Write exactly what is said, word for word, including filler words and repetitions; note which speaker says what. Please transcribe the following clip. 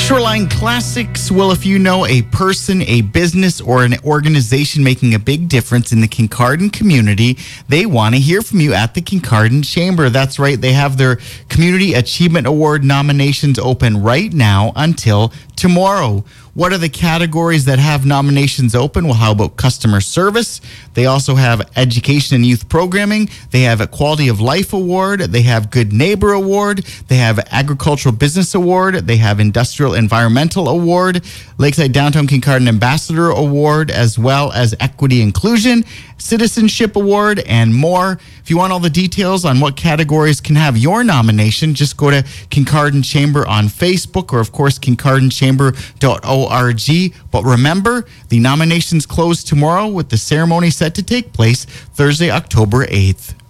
Speaker 1: Shoreline Classics. Well, if you know a person, a business, or an organization making a big difference in the Kincardine community, they want to hear from you at the Kincardine Chamber. That's right. They have their Community Achievement Award nominations open right now until tomorrow. What are the categories that have nominations open? Well, how about customer service? They also have education and youth programming. They have a Quality of Life Award. They have Good Neighbor Award. They have Agricultural Business Award. They have Industrial Environmental Award, Lakeside Downtown Kincardine Ambassador Award, as well as Equity Inclusion, Citizenship Award, and more. If you want all the details on what categories can have your nomination, just go to Kincardine Chamber on Facebook or, of course, kincardine chamber dot org. But remember, the nominations close tomorrow with the ceremony set to take place Thursday, October eighth.